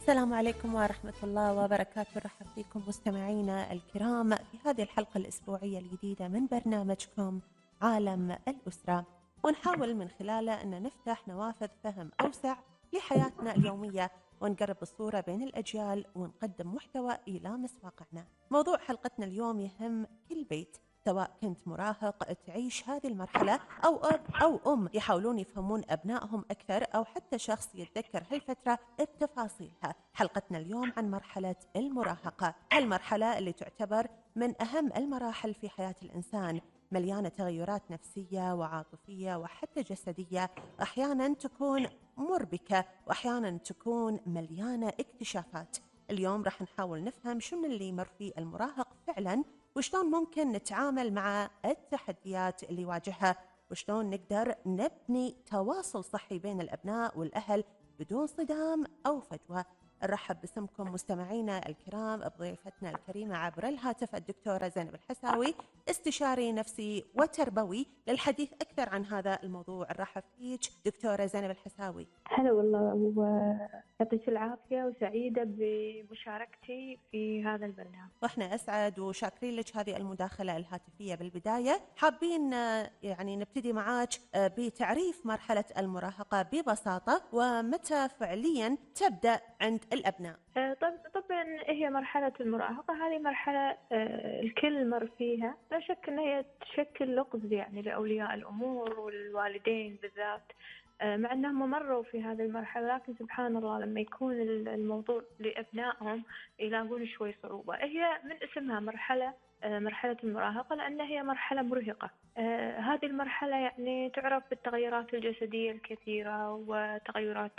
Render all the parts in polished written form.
السلام عليكم ورحمة الله وبركاته. رحب فيكم مستمعينا الكرام في هذه الحلقة الأسبوعية الجديدة من برنامجكم عالم الأسرة، ونحاول من خلاله أن نفتح نوافذ فهم أوسع لحياتنا اليومية ونقرب الصورة بين الأجيال ونقدم محتوى يلامس واقعنا. موضوع حلقتنا اليوم يهم كل بيت، سواء كنت مراهق تعيش هذه المرحلة أو أب أو أم يحاولون يفهمون أبنائهم أكثر، أو حتى شخص يتذكر هالفترة بتفاصيلها. حلقتنا اليوم عن مرحلة المراهقة، هالمرحلة اللي تعتبر من أهم المراحل في حياة الإنسان، مليانة تغيرات نفسية وعاطفية وحتى جسدية، أحيانا تكون مربكة وأحيانا تكون مليانة اكتشافات. اليوم راح نحاول نفهم شنو اللي يمر فيه المراهق فعلا، وشلون ممكن نتعامل مع التحديات اللي يواجهها، وشلون نقدر نبني تواصل صحي بين الأبناء والأهل بدون صدام أو فجوة. نرحب باسمكم مستمعينا الكرام بضيفتنا الكريمة عبر الهاتف الدكتورة زينب الحساوي، استشاري نفسي وتربوي، للحديث أكثر عن هذا الموضوع. نرحب فيك دكتورة زينب الحساوي. هلا والله، ويعطيك العافية وسعيدة بمشاركتي في هذا البرنامج. واحنا أسعد وشاكرين لك هذه المداخلة الهاتفية. بالبداية حابين يعني نبتدي معاك بتعريف مرحلة المراهقة ببساطة، ومتى فعليا تبدأ عند الأبناء. طبعا هي مرحلة المراهقة، هذه مرحلة الكل مر فيها، لا شك أن هي تشكل لغز يعني لأولياء الأمور والوالدين بالذات، مع أنهم مروا في هذه المرحلة، لكن سبحان الله لما يكون الموضوع لأبنائهم يلاقون شوي صعوبة. هي من اسمها مرحلة المراهقة لأن هي مرحلة مرهقة. هذه المرحلة يعني تعرف بالتغيرات الجسدية الكثيرة وتغيرات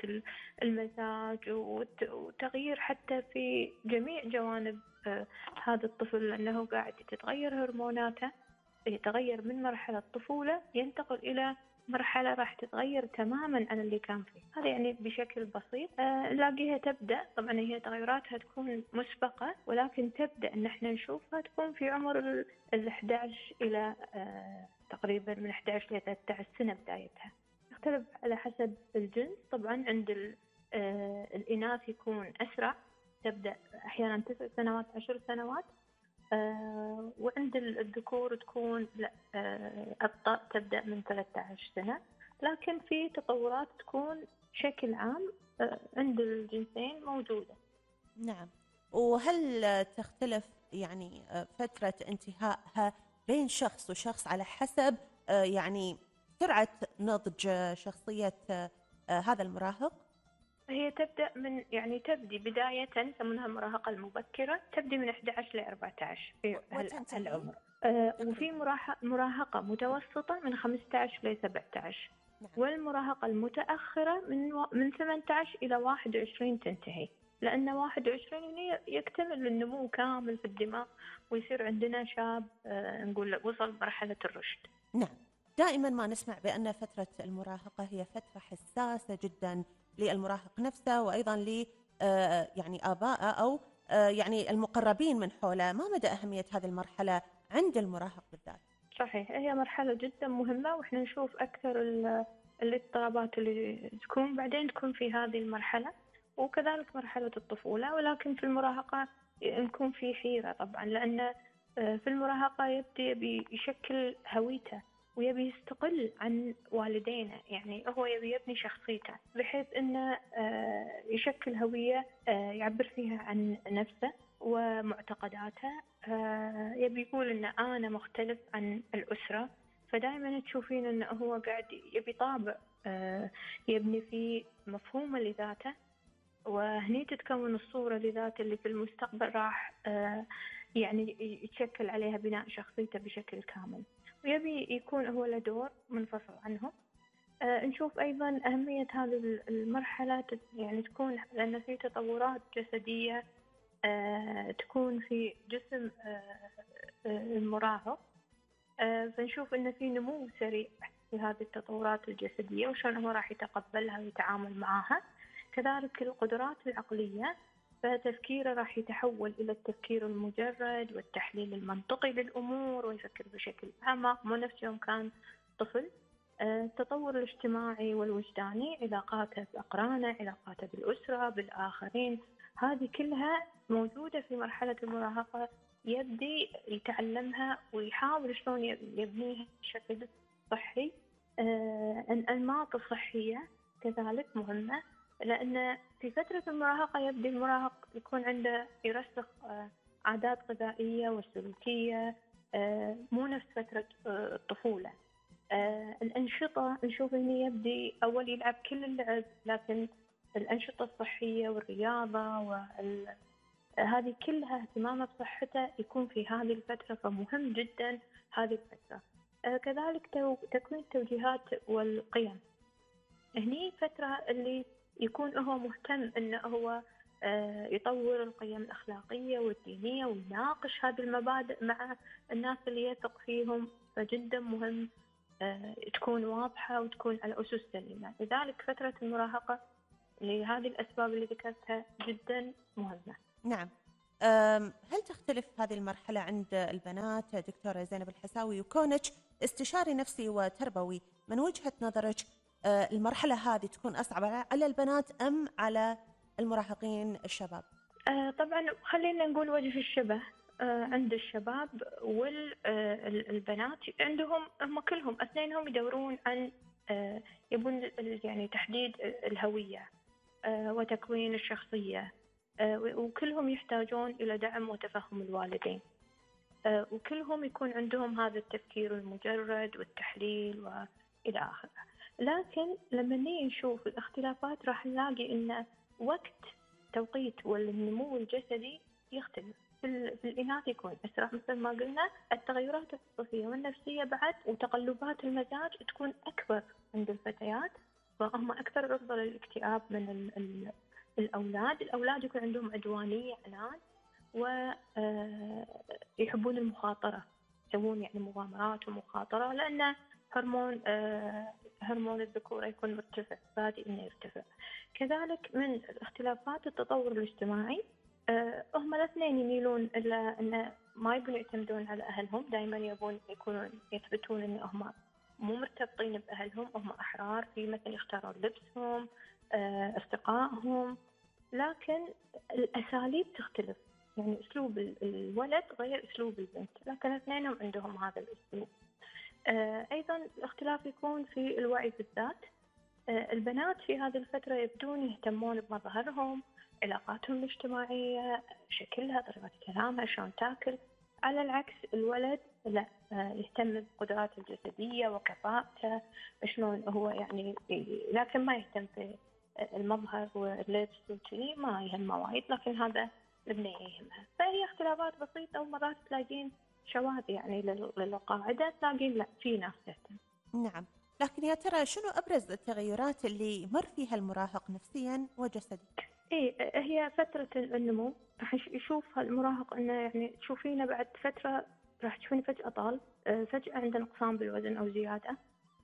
المزاج وتغيير حتى في جميع جوانب هذا الطفل، لأنه قاعد تتغير هرموناته، يتغير من مرحلة طفولة ينتقل إلى مرحلة راح تتغير تماما عن اللي كان فيه. هذا يعني بشكل بسيط. نلاقيها تبدأ، طبعا هي تغيراتها تكون مسبقة، ولكن تبدأ ان احنا نشوفها تكون في عمر ال 11 إلى تقريبا من 11 إلى 13 سنة بدايتها. يختلف على حسب الجنس، طبعا عند الإناث يكون أسرع، تبدأ أحيانا 9 سنوات 10 سنوات، وعند الذكور تكون لا أبطأ، تبدأ من 13 سنة، لكن في تطورات تكون بشكل عام عند الجنسين موجودة. نعم. وهل تختلف يعني فترة انتهائها بين شخص وشخص على حسب يعني سرعة نضج شخصية هذا المراهق؟ هي تبدأ من يعني تبدي بداية يسمونها المراهقة المبكرة، تبدي من 11 ل 14 في هالعمر. وفي مراهقة متوسطة من 15 ل 17. نعم. والمراهقة المتأخرة من 18 إلى 21 تنتهي، لأن 21 يكتمل النمو كامل في الدماغ ويصير عندنا شاب نقول وصل مرحلة الرشد. نعم. دائما ما نسمع بأن فترة المراهقة هي فترة حساسة جدا للمراهق نفسه، وأيضا ل يعني آبائه أو يعني المقربين من حوله. ما مدى أهمية هذه المرحلة عند المراهق بالذات؟ صحيح، هي مرحلة جدا مهمة، وإحنا نشوف أكثر الاضطرابات اللي بعدين تكون في هذه المرحلة، وكذلك مرحلة الطفولة. ولكن في المراهقة نكون في حيرة طبعا، لأن في المراهقة يبدي يشكل هويته ويبي يستقل عن والدينه، يعني هو يبي يبني شخصيته بحيث أنه يشكل هوية يعبر فيها عن نفسه ومعتقداته. يبي يقول أن أنا مختلف عن الأسرة، فدائما تشوفين أنه هو قاعد يبي طابع يبني فيه مفهوم لذاته، وهني تتكون الصورة لذاته اللي في المستقبل راح يعني يتشكل عليها بناء شخصيته بشكل كامل، ويبي يكون هو له دور منفصل عنهم. نشوف أيضا أهمية هذه المرحلة يعني تكون لأن في تطورات جسدية تكون في جسم المراهق، فنشوف أن في نمو سريع في هذه التطورات الجسدية وشون هو راح يتقبلها ويتعامل معها. كذلك القدرات العقلية، فتفكيره راح يتحول إلى التفكير المجرد والتحليل المنطقي للأمور، ويفكر بشكل أعمق مو نفس يوم كان طفل. التطور الاجتماعي والوجداني، علاقاته بأقرانه، علاقاته بالأسرة، بالآخرين، هذه كلها موجودة في مرحلة المراهقة. يبدي يتعلمها ويحاول شلون يبنيها بشكل صحي. الأنماط الصحية كذلك مهمة، لأن في فترة المراهقة يبدي المراهق يكون عنده يرسخ عادات غذائية وسلوكية مو نفس فترة الطفولة. الأنشطة نشوف إنه يبدي أول يلعب كل اللعب، لكن الأنشطة الصحية والرياضة هذه كلها اهتمامه بصحته يكون في هذه الفترة، فمهم جدا هذه الفترة. كذلك تكوين التوجيهات والقيم، هني فترة اللي يكون هو مهتم إنه هو يطور القيم الأخلاقية والدينية ويناقش هذه المبادئ مع الناس اللي يثق فيهم، فجدا مهم تكون واضحة وتكون على أسس سليمة. لذلك فترة المراهقة لهذه الأسباب اللي ذكرتها جدا مهمة. نعم. هل تختلف هذه المرحلة عند البنات دكتورة زينب الحساوي، وكونك استشاري نفسي وتربوي، من وجهة نظرك المرحلة هذه تكون أصعب على البنات أم على المراهقين الشباب؟ طبعا خلينا نقول وجه الشبه عند الشباب والبنات، عندهم هم كلهم اثنينهم يدورون عن يبون يعني تحديد الهوية وتكوين الشخصية، وكلهم يحتاجون إلى دعم وتفهم الوالدين، وكلهم يكون عندهم هذا التفكير المجرد والتحليل وإلى آخره. لكن لما نيجي نشوف الاختلافات راح نلاقي إن وقت توقيت والنمو الجسدي يختلف. في الإناث يكون أسرع مثل ما قلنا، التغيرات العاطفية والنفسية بعد وتقلبات المزاج تكون أكبر عند الفتيات، فهم أكثر عرضة للاكتئاب من الأولاد يكون عندهم عدوانية عناد، ويحبون المخاطرة، يسوون يعني مغامرات ومخاطرة، لأن هرمون الذكورة يكون مرتفع، بادئ إنه يرتفع. كذلك من اختلافات التطور الاجتماعي، هم الاثنين يميلون إلى أن ما يبون يعتمدون على أهلهم، دائما يبون يكونون يثبتون أن هم مو مرتبطين بأهلهم، هم أحرار في مثل يختارون لبسهم، أصدقائهم، لكن الأساليب تختلف. يعني أسلوب الولد غير أسلوب البنت، لكن اثنينهم عندهم هذا الأسلوب. أيضا الاختلاف يكون في الوعي بالذات. البنات في هذه الفترة يبدون يهتمون بمظهرهم، علاقاتهم الاجتماعية، شكلها، طريقة كلامها، شلون تاكل، على العكس الولد لا، يهتم بقدراته الجسدية وكفاءته، شلون هو يعني، لكن ما يهتم في المظهر واللبس وكذي، ما يهمه وايد، لكن هذا البنية يهمها. فهي اختلافات بسيطة، ومرات تلاقين شواذ يعني للقاعدة، تلاقين لا في ناس تهتم. نعم، لكن يا ترى شنو أبرز التغيرات اللي يمر فيها المراهق نفسيا وجسديا؟ هي فترة النمو راح يشوف المراهق انه يعني تشوفينه بعد فترة راح تشوفين فجأة طال، فجأة عنده نقصان بالوزن او زيادة،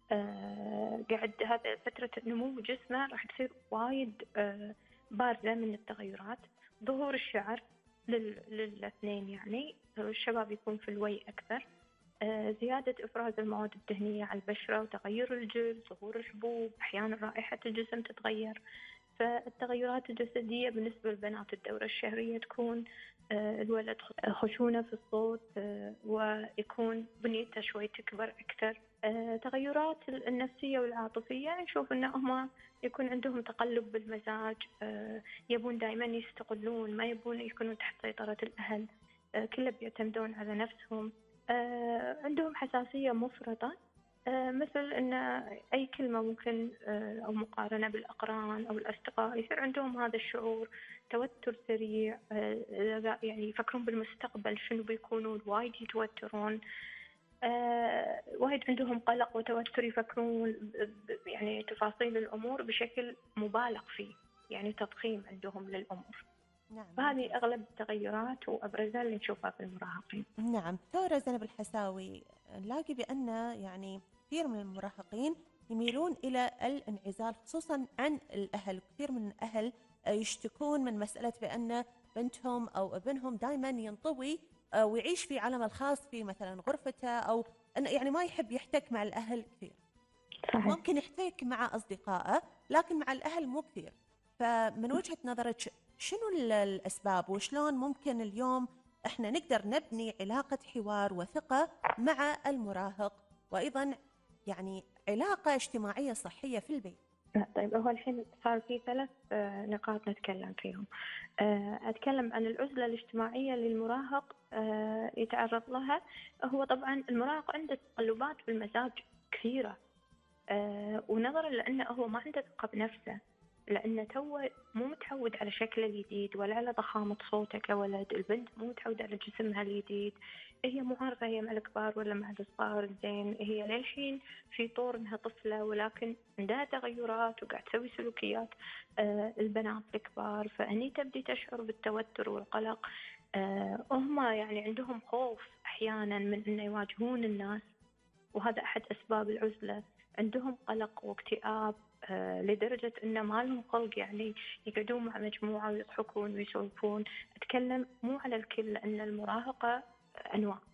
قاعد هذا فترة النمو جسمه راح تصير وايد بارزة من التغيرات. ظهور الشعر للاثنين، يعني الشباب يكون في الوي أكثر، زيادة إفراز المواد الدهنية على البشرة وتغير الجلد، ظهور الحبوب، أحيانا رائحة الجسم تتغير. فالتغيرات الجسدية بالنسبة للبنات الدورة الشهرية تكون الولد خشونة في الصوت، ويكون بنيته شوي تكبر أكثر. تغيرات النفسية والعاطفية نشوف أن هم يكون عندهم تقلب بالمزاج، يبون دائما يستقلون، ما يبون يكونوا تحت سيطرة الأهل، كله بيعتمدون على نفسهم. عندهم حساسية مفرطة، مثل أن أي كلمة ممكن أو مقارنة بالأقران أو الأصدقاء يصير عندهم هذا الشعور، توتر سريع، يعني يفكرون بالمستقبل شنو بيكونون، وايد يتوترون، وايد عندهم قلق وتوتر، يفكرون يعني تفاصيل الأمور بشكل مبالغ فيه، يعني تضخيم عندهم للأمور. نعم. فهذه أغلب التغيرات وأبرزها اللي نشوفها في المراهقين. نعم، دكتورة زينب الحساوي، نلاقي بأن يعني كثير من المراهقين يميلون إلى الانعزال خصوصا عن الأهل. كثير من الأهل يشتكون من مسألة بأن بنتهم أو ابنهم دائما ينطوي ويعيش في عالمه الخاص في مثلا غرفته، أو أنه يعني ما يحب يحتك مع الأهل كثير. صحيح. ممكن يحتك مع أصدقائه لكن مع الأهل مو كثير. فمن وجهة نظرك شنو الأسباب وشلون ممكن اليوم إحنا نقدر نبني علاقة حوار وثقة مع المراهق، وأيضا يعني علاقة اجتماعية صحية في البيت؟ طيب، هو الحين صار في 3 نقاط نتكلم فيهم. أتكلم عن العزلة الاجتماعية للمراهق يتعرض لها. هو طبعا المراهق عنده تقلبات بالمزاج كثيرة، ونظرا لأنه هو ما عنده ثقة بنفسه، لأنه توه مو متعود على شكله الجديد ولا على ضخامة صوته كولد. البنت مو متعودة على جسمها الجديد، هي مو عارفة هي مع الكبار ولا مع الصغار. زين، هي للحين في طور إنها طفلة، ولكن عندها تغيرات وقاعد تسوي سلوكيات البنات الكبار. فهني تبدي تشعر بالتوتر والقلق. هم يعني عندهم خوف أحيانا من إنه يواجهون الناس، وهذا أحد أسباب العزلة. عندهم قلق واكتئاب لدرجة إنه ما لهم خلق يعني يقعدون مع مجموعة ويضحكون ويسولفون. أتكلم مو على الكل، لأن المراهقة أنواع.